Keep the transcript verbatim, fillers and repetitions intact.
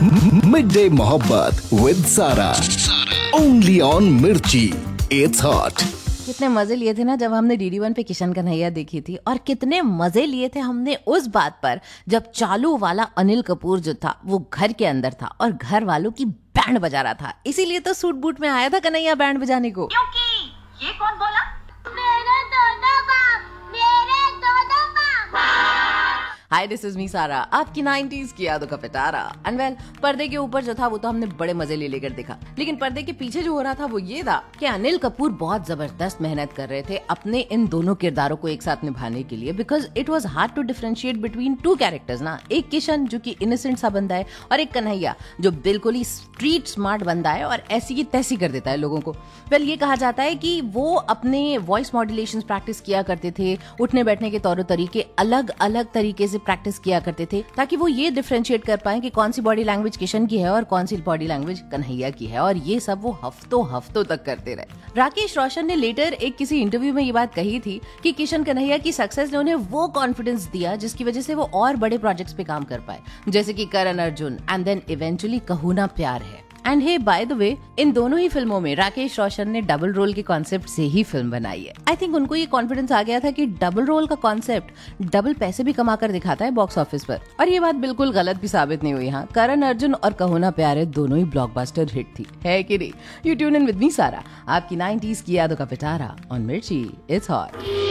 Mid day मोहब्बत with सारा, only on मिर्ची, इट्स हॉट। कितने मजे लिए थे ना जब हमने डी डी वन पे किशन कन्हैया देखी थी, और कितने मजे लिए थे हमने उस बात पर जब चालू वाला अनिल कपूर जो था वो घर के अंदर था और घर वालों की बैंड बजा रहा था। इसीलिए तो सूट बूट में आया था कन्हैया बैंड बजाने को। क्योंकि ये कौन बोला? मेरे दोनों बाप, मेरे दोनों बाप। हाय, दिस इज मी सारा, आपकी नाइंटीज़ की यादों का पिटारा। एंड वेल, पर्दे के ऊपर जो था वो तो हमने बड़े मजे ले लेकर देखा, लेकिन पर्दे के पीछे जो हो रहा था वो ये था कि अनिल कपूर बहुत जबरदस्त मेहनत कर रहे थे अपने इन दोनों किरदारों को एक साथ निभाने के लिए, because it was hard to differentiate between two characters ना। एक किशन जो कि इनोसेंट सा बंदा है, और एक कन्हैया जो बिल्कुल ही स्ट्रीट स्मार्ट बंदा है और ऐसी की तैसी कर देता है लोगों को। वेल, ये कहा जाता है कि वो अपने वॉइस मॉड्यूलेशन प्रैक्टिस किया करते थे, उठने बैठने के तौर तरीके अलग अलग तरीके से प्रैक्टिस किया करते थे, ताकि वो ये डिफरेंशिएट कर पाए कि कौन सी बॉडी लैंग्वेज किशन की है और कौन सी बॉडी लैंग्वेज कन्हैया की है। और ये सब वो हफ्तों हफ्तों तक करते रहे। राकेश रोशन ने लेटर एक किसी इंटरव्यू में ये बात कही थी कि किशन कन्हैया की सक्सेस ने उन्हें वो कॉन्फिडेंस दिया जिसकी वजह से वो और बड़े प्रोजेक्ट्स पे काम कर पाए, जैसे कि Karan Arjun and then eventually कहू ना प्यार है। And hey, by the way, इन दोनों ही फिल्मों में राकेश रोशन ने डबल रोल के कॉन्सेप्ट से ही फिल्म बनाई है। आई थिंक उनको ये कॉन्फिडेंस आ गया था कि डबल रोल का कॉन्सेप्ट डबल पैसे भी कमा कर दिखाता है बॉक्स ऑफिस पर, और ये बात बिल्कुल गलत भी साबित नहीं हुई। हाँ, करण अर्जुन और कहू ना प्यार है दोनों ही ब्लॉकबस्टर हिट थी, है कि नहीं? You tune in with me सारा, आपकी नाइंटीज़ की यादों का पिटारा ऑन मिर्ची, इट्स हॉट।